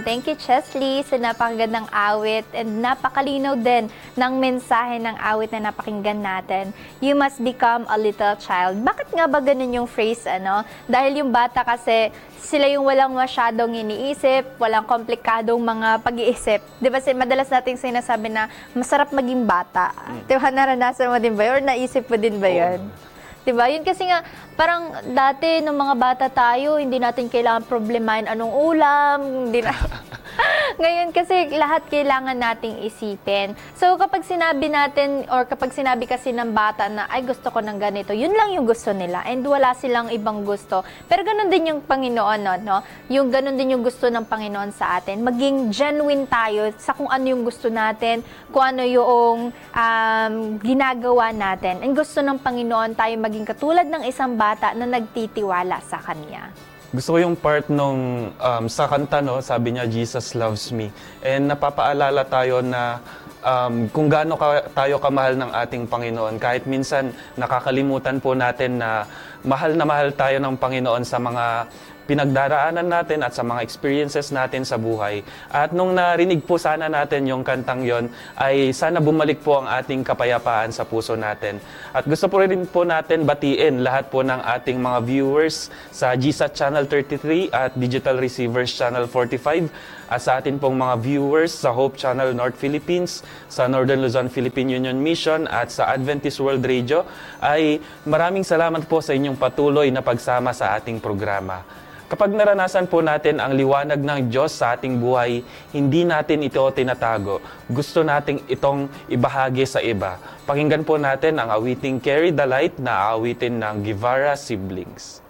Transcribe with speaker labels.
Speaker 1: Thank you, Chesley, sa napakagandang awit and napakalinaw din ng mensahe ng awit na napakinggan natin. You must become a little child. Bakit nga ba ganun yung phrase, ano? Dahil yung bata kasi, sila yung walang masyadong iniisip, walang komplikadong mga pag-iisip. Di ba, madalas nating sinasabi na masarap maging bata. Di ba, naranasan mo din ba yun? Or naisip mo din ba yun? Diba? Yun kasi nga, parang dati nung mga bata tayo, hindi natin kailangan problemahin anong ulam, hindi na... Ngayon kasi lahat kailangan nating isipin. So kapag sinabi natin or kapag sinabi kasi ng bata na ay gusto ko ng ganito, yun lang yung gusto nila and wala silang ibang gusto. Pero ganun din yung Panginoon, no? Yung ganun din yung gusto ng Panginoon sa atin. Maging genuine tayo sa kung ano yung gusto natin, kung ano yung ginagawa natin. And gusto ng Panginoon tayo maging katulad ng isang bata na nagtitiwala sa Kanya.
Speaker 2: Gusto ko yung part nung sa kanta, no, sabi niya, Jesus loves me. And napapaalala tayo na kung gaano tayo kamahal ng ating Panginoon. Kahit minsan nakakalimutan po natin na mahal tayo ng Panginoon sa mga pinagdaraanan natin at sa mga experiences natin sa buhay. At nung narinig po sana natin yung kantang yon, ay sana bumalik po ang ating kapayapaan sa puso natin. At gusto po rin po natin batiin lahat po ng ating mga viewers sa GSAT Channel 33 at Digital Receivers Channel 45, at sa atin pong mga viewers sa Hope Channel North Philippines, sa Northern Luzon Philippine Union Mission at sa Adventist World Radio, ay maraming salamat po sa inyong patuloy na pagsama sa ating programa. Kapag naranasan po natin ang liwanag ng Diyos sa ating buhay, hindi natin ito tinatago. Gusto nating itong ibahagi sa iba. Pakinggan po natin ang awiting Carry the Light na aawitin ng Guevara Siblings.